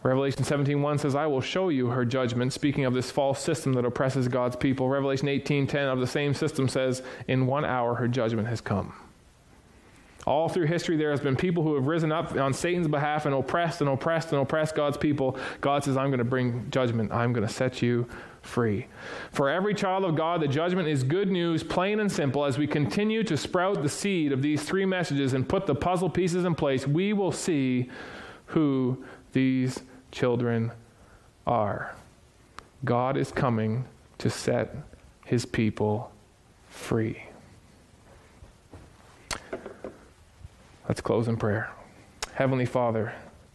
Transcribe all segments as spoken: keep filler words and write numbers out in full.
Revelation seventeen one says, I will show you her judgment, speaking of this false system that oppresses God's people. Revelation eighteen ten of the same system says, in one hour her judgment has come. All through history there has been people who have risen up on Satan's behalf and oppressed and oppressed and oppressed God's people. God says, I'm going to bring judgment. I'm going to set you free. For every child of God, the judgment is good news, plain and simple. As we continue to sprout the seed of these three messages and put the puzzle pieces in place, we will see who these children are. God is coming to set his people free. Let's close in prayer. Heavenly Father,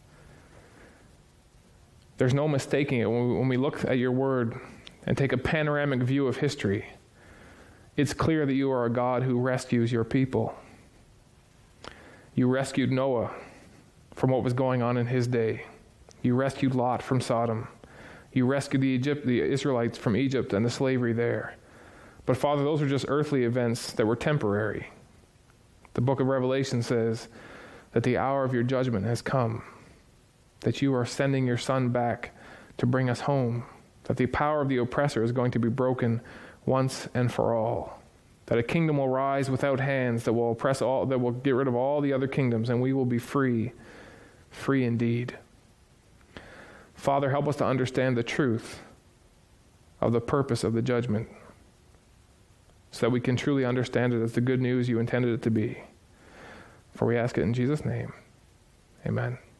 there's no mistaking it when we, when we look at your word and take a panoramic view of history. It's clear that you are a God who rescues your people. You rescued Noah from what was going on in his day. You rescued Lot from Sodom. You rescued the, Egypt, the Israelites from Egypt and the slavery there. But Father, those are just earthly events that were temporary. The book of Revelation says that the hour of your judgment has come, that you are sending your Son back to bring us home, that the power of the oppressor is going to be broken once and for all, that a kingdom will rise without hands that will oppress all, that will get rid of all the other kingdoms, and we will be free, free indeed. Father, help us to understand the truth of the purpose of the judgment, so that we can truly understand it as the good news you intended it to be. For we ask it in Jesus' name. Amen.